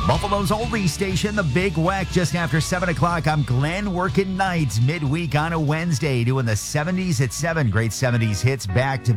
Buffalo's oldie station, the Big Weck, just after 7 o'clock. I'm Glenn working nights midweek on a Wednesday, doing the 70s at 7. Great 70s hits back to